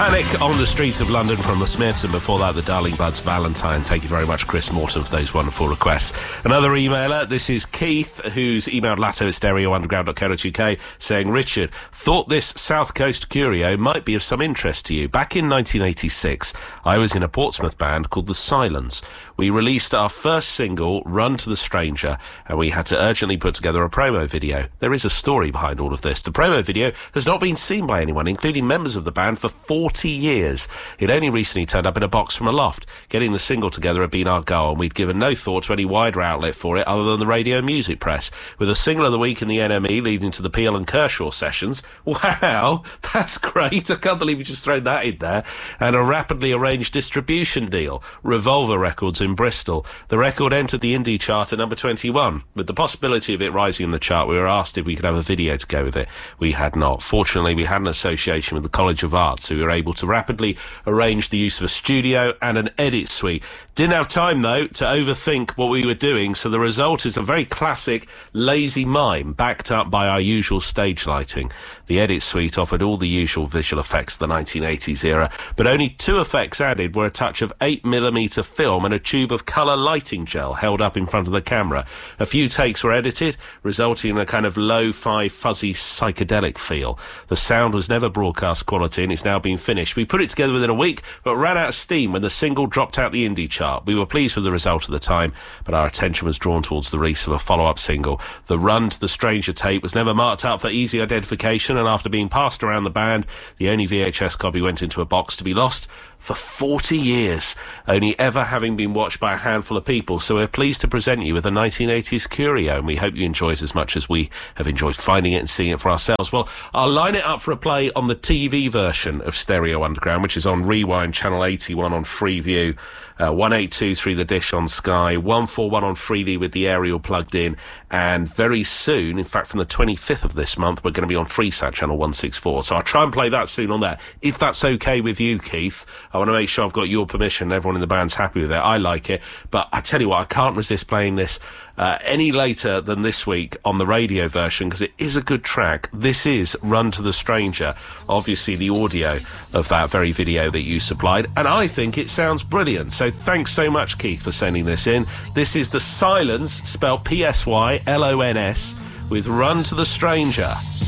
Panic on the Streets of London from the Smiths, and before that, the Darling Buds Valentine. Thank you very much, Chris Morton, for those wonderful requests. Another emailer, this is Keith, who's emailed Latto at stereounderground.co.uk saying, Richard, thought this South Coast curio might be of some interest to you. Back in 1986, I was in a Portsmouth band called The Silence. We released our first single, Run to the Stranger, and we had to urgently put together a promo video. There is a story behind all of this. The promo video has not been seen by anyone, including members of the band, for 40 years. It only recently turned up in a box from a loft. Getting the single together had been our goal, and we'd given no thought to any wider outlet for it other than the radio music press. With a single of the week in the NME leading to the Peel and Kershaw sessions, wow, that's great, I can't believe you just thrown that in there, and a rapidly arranged distribution deal, Revolver Records in Bristol. The record entered the indie chart at number 21. With the possibility of it rising in the chart, we were asked if we could have a video to go with it. We had not. Fortunately, we had an association with the College of Art, so we were able to rapidly arrange the use of a studio and an edit suite. Didn't have time, though, to overthink what we were doing, so the result is a very classic lazy mime backed up by our usual stage lighting. The edit suite offered all the usual visual effects of the 1980s era, but only two effects added were a touch of 8mm film and a tube of colour lighting gel held up in front of the camera. A few takes were edited, resulting in a kind of lo-fi, fuzzy, psychedelic feel. The sound was never broadcast quality and it's now been finished. We put it together within a week, but ran out of steam when the single dropped out the indie chart. We were pleased with the result at the time, but our attention was drawn towards the release of a follow-up single. The Run to the Stranger tape was never marked up for easy identification, and after being passed around the band, the only VHS copy went into a box to be lost for 40 years, only ever having been watched by a handful of people. So we're pleased to present you with a 1980s curio, and we hope you enjoy it as much as we have enjoyed finding it and seeing it for ourselves. Well, I'll line it up for a play on the TV version of Stereo Underground, which is on Rewind, channel 81 on Freeview, 1823 The Dish on Sky, 141 on Freely with the aerial plugged in, and very soon, in fact from the 25th of this month, we're going to be on Freesat channel 164. So I'll try and play that soon on there, if that's okay with you, Keith. I want to make sure I've got your permission, everyone in the band's happy with it. I like it, but I tell you what, I can't resist playing this any later than this week on the radio version, because it is a good track. This is Run to the Stranger, obviously the audio of that very video that you supplied, and I think it sounds brilliant. So thanks so much, Keith, for sending this in. This is The Silence, spelled P-S-Y-L-O-N-S, with Run to the Stranger.